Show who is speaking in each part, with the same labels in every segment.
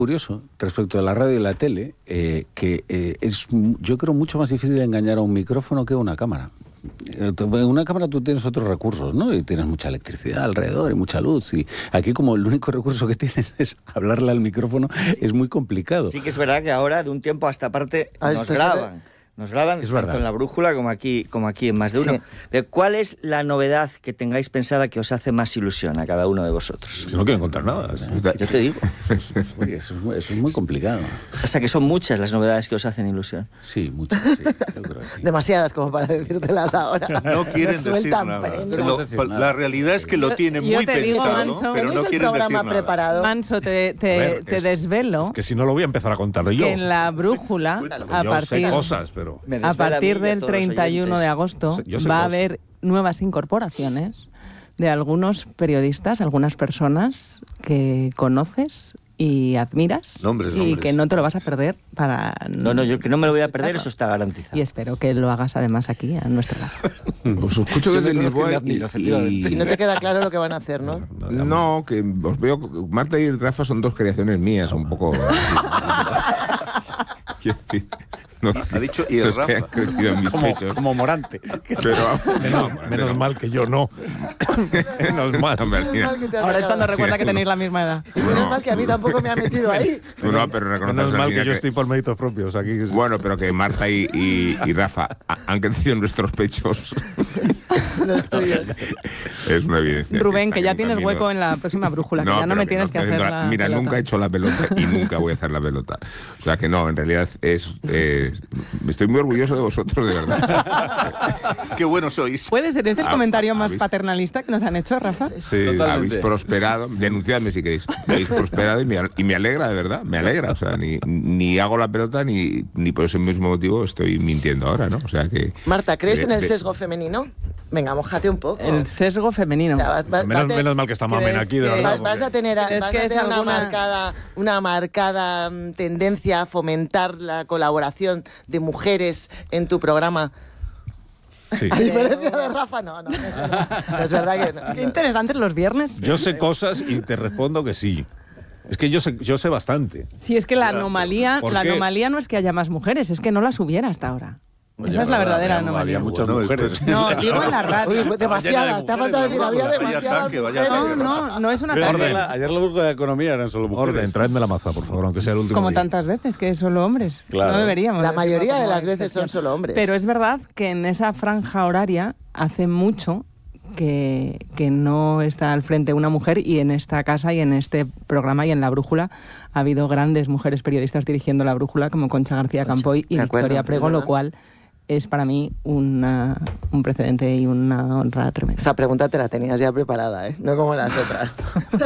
Speaker 1: curioso respecto de la radio y la tele, que es, yo creo, mucho más difícil engañar a un micrófono que a una cámara. En una cámara tú tienes otros recursos, ¿no? Y tienes mucha electricidad alrededor y mucha luz. Y aquí, como el único recurso que tienes es hablarle al micrófono, es muy complicado.
Speaker 2: Sí que es verdad que ahora, de un tiempo a esta parte, nos graban. Nos graban tanto en La Brújula como aquí en Más de Uno. Sí. Pero ¿cuál es la novedad que tengáis pensada que os hace más ilusión a cada uno de vosotros?
Speaker 3: Si no quieren contar nada.
Speaker 2: Yo te digo.
Speaker 1: Oye, eso es muy complicado.
Speaker 2: O sea, que son muchas las novedades que os hacen ilusión.
Speaker 1: Sí, muchas, sí. Yo creo que sí.
Speaker 4: Demasiadas como para decírtelas ahora.
Speaker 5: No quieren decir nada. La realidad es que lo tienen muy pensado,
Speaker 4: Manso,
Speaker 5: pero no quieren decir nada.
Speaker 4: Preparado.
Speaker 6: Manso, te desvelo.
Speaker 3: Es que si no lo voy a empezar a contar yo.
Speaker 6: Que en La Brújula, a partir del 31 de agosto va a haber nuevas incorporaciones de algunos periodistas, algunas personas que conoces y admiras y que no te lo vas a perder para...
Speaker 2: No, yo que no me lo voy a perder, eso está garantizado.
Speaker 6: Y espero que lo hagas además aquí, a nuestro lado.
Speaker 7: Os escucho desde Lisboa
Speaker 4: y no te queda claro lo que van a ha hacer, ¿no?
Speaker 7: No, que os veo... Marta y Rafa son dos creaciones mías, un poco... No,
Speaker 5: ha dicho y el Rafa
Speaker 1: como Morante.
Speaker 7: Pero
Speaker 3: menos mal que yo no. Menos mal.
Speaker 6: Ahora es cuando recuerda que tenéis la misma edad.
Speaker 4: Y menos mal que a mí tampoco me ha metido ahí.
Speaker 7: No, pero
Speaker 3: menos mal que yo estoy por méritos propios aquí.
Speaker 7: Bueno, pero que Marta y Rafa han crecido en nuestros pechos.
Speaker 4: Los tuyos.
Speaker 7: Es una evidencia.
Speaker 6: Rubén, que ya tienes hueco en la próxima Brújula, que ya no me tienes que hacer la
Speaker 7: Mira,
Speaker 6: pelota.
Speaker 7: nunca he hecho la pelota y nunca voy a hacer la pelota. O sea que no, en realidad estoy muy orgulloso de vosotros, de verdad.
Speaker 5: Qué buenos sois.
Speaker 6: ¿Puede ser este el comentario más paternalista que nos han hecho, Rafa?
Speaker 7: Sí, habéis prosperado. Denunciadme si queréis. Habéis prosperado y me alegra, de verdad. Me alegra. O sea, ni hago la pelota ni por ese mismo motivo estoy mintiendo ahora, ¿no? O sea que...
Speaker 4: Marta, ¿crees en el sesgo femenino? Venga, mójate un poco.
Speaker 6: El sesgo femenino.
Speaker 4: O sea,
Speaker 3: menos mal que está Mamen aquí, de verdad.
Speaker 4: Vas a tener una marcada tendencia a fomentar la colaboración de mujeres en tu programa.
Speaker 3: Sí.
Speaker 4: A diferencia de Rafa, no es verdad que no.
Speaker 6: Qué interesantes los viernes.
Speaker 3: Yo sé cosas y te respondo que sí. Es que yo sé bastante.
Speaker 6: Sí, es que la anomalía no es que haya más mujeres, es que no las hubiera hasta ahora. Esa es la verdadera anomalía.
Speaker 1: Había muchas mujeres.
Speaker 6: No, digo en la radio.
Speaker 4: Uy, demasiadas, te ha faltado decir, había demasiadas mujeres.
Speaker 6: No es una
Speaker 1: cosa. Ayer la Brújula de Economía eran solo mujeres.
Speaker 3: Orden, traedme la maza, por favor, aunque sea el último
Speaker 6: Como
Speaker 3: día.
Speaker 6: Tantas veces, que es solo hombres.
Speaker 1: Claro.
Speaker 6: No deberíamos.
Speaker 4: La mayoría de las veces son solo hombres.
Speaker 6: Pero es verdad que en esa franja horaria hace mucho que no está al frente una mujer, y en esta casa y en este programa y en La Brújula ha habido grandes mujeres periodistas dirigiendo La Brújula, como Concha García Campoy y Victoria Prego, lo cual es para mí un precedente y una honra tremenda.
Speaker 4: Esa pregunta te la tenías ya preparada, ¿eh? No como las otras.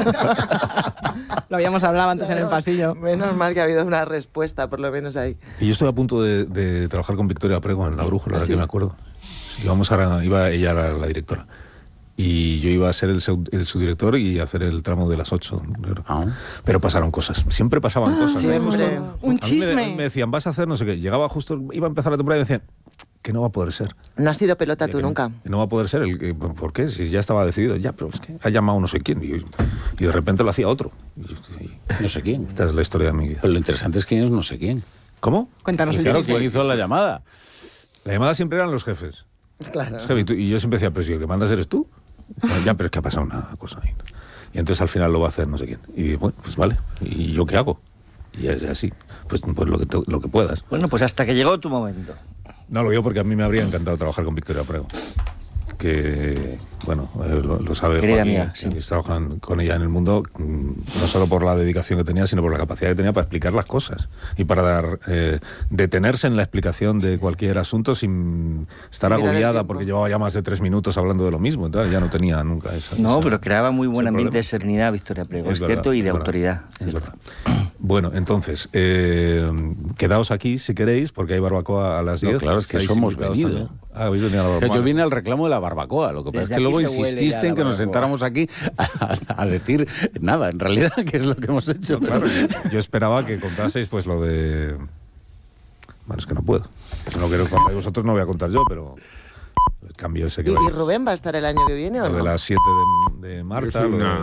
Speaker 6: Lo habíamos hablado antes en el pasillo.
Speaker 4: Menos mal que ha habido una respuesta, por lo menos ahí.
Speaker 3: Y yo estoy a punto de trabajar con Victoria Prego en La Brújula, ahora que me acuerdo. Iba ella era la directora. Y yo iba a ser el subdirector y hacer el tramo de las 8. Pero pasaron cosas. Siempre pasaban cosas.
Speaker 4: Siempre.
Speaker 6: Un chisme.
Speaker 3: Me decían, vas a hacer no sé qué. Llegaba justo, iba a empezar la temporada y me decían que no va a poder ser.
Speaker 4: No has sido pelota tú nunca.
Speaker 3: Que no va a poder ser. ¿Por qué? Si ya estaba decidido. Ya, pero es que ha llamado no sé quién. Y de repente lo hacía otro.
Speaker 1: No sé quién.
Speaker 3: Esta es la historia de mi vida.
Speaker 1: Pero lo interesante es quién es no sé quién.
Speaker 3: ¿Cómo?
Speaker 6: Cuéntanos
Speaker 1: Claro, ¿quién hizo la llamada?
Speaker 3: La llamada siempre eran los jefes.
Speaker 4: Claro.
Speaker 3: Y yo siempre decía, pero si el que mandas eres tú. Ya, pero es que ha pasado una cosa ahí. Y entonces al final lo va a hacer no sé quién. Y bueno, pues vale. ¿Y yo qué hago? Y es así. Pues lo que puedas.
Speaker 2: Bueno, pues hasta que llegó tu momento.
Speaker 3: No lo digo porque a mí me habría encantado trabajar con Victoria Prego. Que, bueno, lo sabe
Speaker 2: Querida
Speaker 3: Joaquín,
Speaker 2: mía, sí.
Speaker 3: que trabajan con ella en el mundo, no solo por la dedicación que tenía, sino por la capacidad que tenía para explicar las cosas y para detenerse en la explicación de cualquier asunto sin estar agobiada porque llevaba ya más de 3 minutos hablando de lo mismo. Entonces ya no tenía nunca esa...
Speaker 2: Pero creaba muy buen ambiente de serenidad Victoria Prego, es cierto, y de autoridad.
Speaker 3: Es verdad. Bueno, entonces, quedaos aquí si queréis, porque hay barbacoa a las 10.
Speaker 1: No, claro, es que eso hemos venido.
Speaker 3: ¿Habéis venido a la barbacoa?
Speaker 1: Yo vine al reclamo de la barbacoa. Lo que pasa es que luego insististe en que nos sentáramos aquí a decir nada, en realidad, que es lo que hemos hecho.
Speaker 3: No, claro, yo esperaba que contaseis pues lo de... Bueno, es que no puedo. No quiero contar vosotros, no voy a contar yo, pero... cambio ese que
Speaker 4: ¿Y Rubén va a estar el año que viene o no?
Speaker 3: De las 7 de Marta.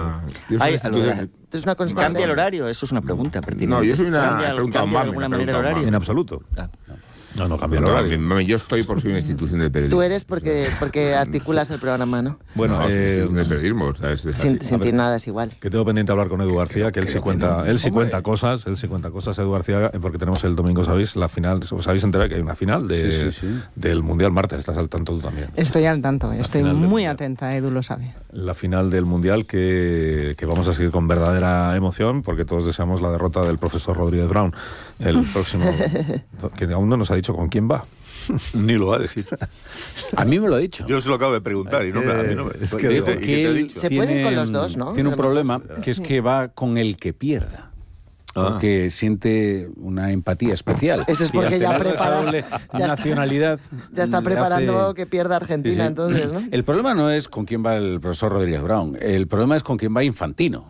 Speaker 2: ¿Es una constante? ¿Cambia el horario? Eso es una pregunta pertinente.
Speaker 7: No, yo soy una pregunta
Speaker 2: ¿Cambia de alguna manera el horario?
Speaker 3: En absoluto. No cambia el horario.
Speaker 7: Yo estoy por ser una institución de periodismo.
Speaker 4: Tú eres porque articulas el programa, ¿no?
Speaker 3: Bueno,
Speaker 7: de periodismo.
Speaker 4: Sentir nada es igual.
Speaker 3: Que tengo pendiente hablar con Edu García, que él sí cuenta cosas, Edu García, porque tenemos el domingo, ¿sabéis? La final, os habéis enterado que hay una final del Mundial Marta, estás al tanto tú también.
Speaker 6: Estoy al tanto, estoy muy atenta, Edu lo sabe.
Speaker 3: La final del Mundial que vamos a seguir con verdadera emoción, porque todos deseamos la derrota del profesor Rodríguez Brown, el próximo, que aún no nos ha dicho con quién va.
Speaker 5: Ni lo va a decir.
Speaker 1: A mí me lo ha dicho.
Speaker 5: Yo se lo acabo de preguntar y no a mí no me...
Speaker 1: Es que dijo que él
Speaker 4: se pueden con los dos, ¿no?
Speaker 1: Tiene un problema, que es que va con el que pierda. Porque siente una empatía especial.
Speaker 4: Eso es porque ya prepara
Speaker 1: nacionalidad.
Speaker 4: Ya está preparando que pierda Argentina, entonces, ¿no?
Speaker 1: El problema no es con quién va el profesor Rodríguez Brown. El problema es con quién va Infantino.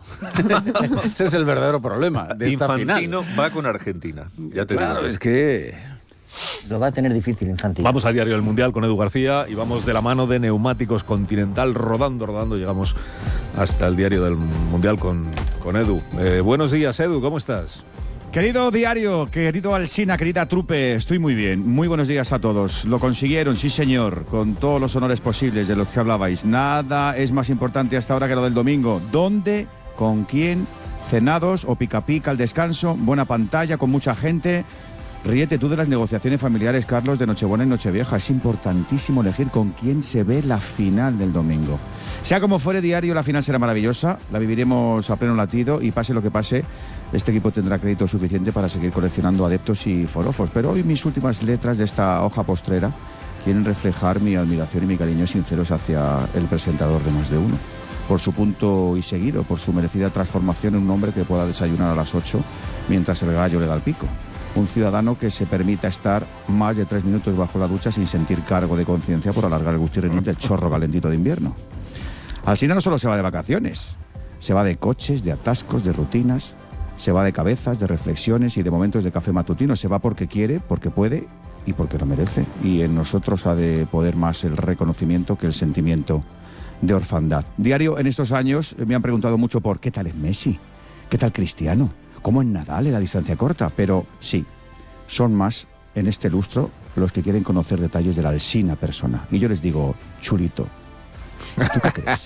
Speaker 1: Ese es el verdadero problema de esta final.
Speaker 5: Infantino va con Argentina. Ya te digo.
Speaker 1: Es que
Speaker 2: lo va a tener difícil Infantino.
Speaker 3: Vamos al Diario del Mundial con Edu García y vamos de la mano de Neumáticos Continental, rodando, llegamos hasta el Diario del Mundial con Edu. Buenos días, Edu, ¿cómo estás?
Speaker 8: Querido Diario, querido Alsina, querida trupe, estoy muy bien. Muy buenos días a todos. Lo consiguieron, sí señor, con todos los honores posibles de los que hablabais. Nada es más importante hasta ahora que lo del domingo. ¿Dónde? ¿Con quién? ¿Cenados o pica pica al descanso? ¿Buena pantalla con mucha gente? Ríete tú de las negociaciones familiares, Carlos, de Nochebuena y Nochevieja. Es importantísimo elegir con quién se ve la final del domingo. Sea como fuere, Diario, la final será maravillosa. La viviremos a pleno latido y pase lo que pase, este equipo tendrá crédito suficiente para seguir coleccionando adeptos y forofos. Pero hoy mis últimas letras de esta hoja postrera quieren reflejar mi admiración y mi cariño sinceros hacia el presentador de Más de Uno. Por su punto y seguido, por su merecida transformación en un hombre que pueda desayunar a las 8 mientras el gallo le da el pico. Un ciudadano que se permita estar más de 3 minutos bajo la ducha sin sentir cargo de conciencia por alargar el gustirrinín del chorro calentito de invierno. Alsina no solo se va de vacaciones, se va de coches, de atascos, de rutinas, se va de cabezas, de reflexiones y de momentos de café matutino. Se va porque quiere, porque puede y porque lo merece. Y en nosotros ha de poder más el reconocimiento que el sentimiento de orfandad. Diario, en estos años me han preguntado mucho por ¿qué tal es Messi? ¿Qué tal Cristiano? ¿Cómo es Nadal en la distancia corta? Pero sí, son más en este lustro los que quieren conocer detalles de la Alsina persona. Y yo les digo, chulito, ¿tú qué crees?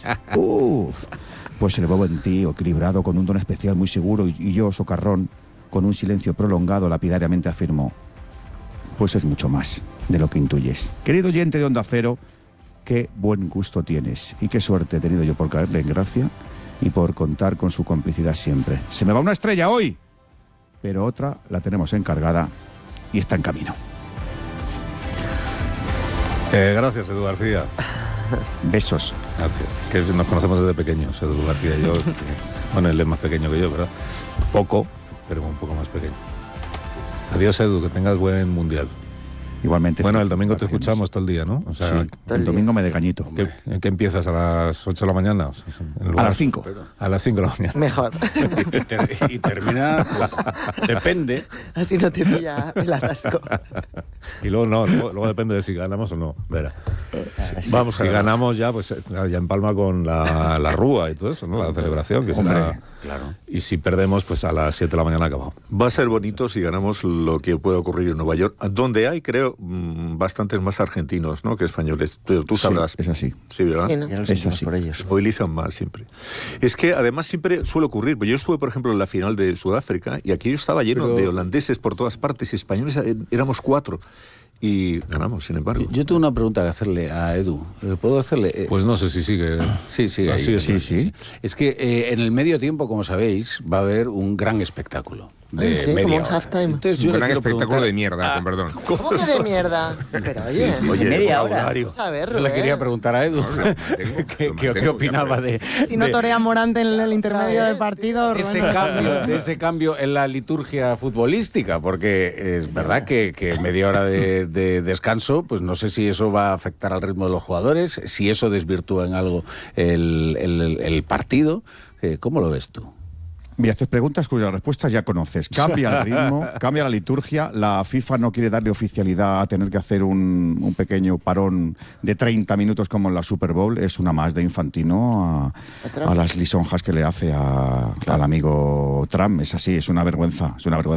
Speaker 8: Pues el bobo en tío, equilibrado, con un don especial muy seguro, y yo, socarrón, con un silencio prolongado, lapidariamente afirmo, pues es mucho más de lo que intuyes. Querido oyente de Onda Cero, qué buen gusto tienes y qué suerte he tenido yo por caerle en gracia y por contar con su complicidad siempre. Se me va una estrella hoy, pero otra la tenemos encargada y está en camino.
Speaker 3: Gracias, Edu García.
Speaker 8: Besos.
Speaker 3: Gracias. Que nos conocemos desde pequeños, Edu García y yo. Bueno, él es más pequeño que yo, ¿verdad? Poco, pero un poco más pequeño. Adiós, Edu, que tengas buen mundial.
Speaker 8: Igualmente.
Speaker 3: Bueno, el domingo te escuchamos todo el día, ¿no?
Speaker 8: O sea, sí, el domingo me de cañito.
Speaker 3: ¿Qué empiezas? ¿A las 8 de la mañana?
Speaker 8: A las 5.
Speaker 3: A las 5 de la mañana.
Speaker 4: Mejor.
Speaker 1: Y termina, pues, depende.
Speaker 4: Así no te pilla el atasco.
Speaker 3: Y luego depende de si ganamos o no. Verá. Vamos, si ganamos ya, pues ya empalma con la rúa y todo eso, ¿no? La celebración. Que será,
Speaker 1: claro.
Speaker 3: Y si perdemos, pues a las 7 de la mañana acabado.
Speaker 5: Va a ser bonito si ganamos lo que puede ocurrir en Nueva York, donde hay, creo, bastantes más argentinos, ¿no?, que españoles. Pero tú sabrás.
Speaker 8: Sí, es así.
Speaker 5: Sí, ¿verdad?
Speaker 4: Sí, ¿no?
Speaker 2: Es así. Por ellos.
Speaker 5: Se movilizan más siempre. Es que además siempre suele ocurrir. Yo estuve, por ejemplo, en la final de Sudáfrica y aquello estaba lleno de holandeses por todas partes, españoles, éramos 4. Y ganamos, sin embargo.
Speaker 1: Yo tengo una pregunta que hacerle a Edu. ¿Puedo hacerle?
Speaker 3: Pues no sé si sigue.
Speaker 1: Sí, sigue.
Speaker 3: Sí.
Speaker 1: Es que en el medio tiempo, como sabéis, va a haber un gran espectáculo. De
Speaker 4: sí,
Speaker 1: media
Speaker 4: como un
Speaker 1: hora.
Speaker 4: halftime.
Speaker 1: Entonces,
Speaker 7: un gran espectáculo de mierda, con perdón.
Speaker 4: ¿Cómo que de mierda? Pero oye,
Speaker 5: Oye,
Speaker 2: media hora.
Speaker 4: vamos a ver,
Speaker 1: Yo le quería preguntar a Edu qué opinaba de...
Speaker 6: Si no torea Morante en el intermedio del partido...
Speaker 1: de ese cambio en la liturgia futbolística, porque es verdad que media hora de descanso, pues no sé si eso va a afectar al ritmo de los jugadores, si eso desvirtúa en algo el partido. ¿Cómo lo ves tú?
Speaker 8: Me haces preguntas cuyas respuestas ya conoces. Cambia el ritmo, cambia la liturgia. La FIFA no quiere darle oficialidad a tener que hacer un pequeño parón de 30 minutos como en la Super Bowl. Es una más de Infantino a las lisonjas que le hace al amigo Trump. Es así, es una vergüenza.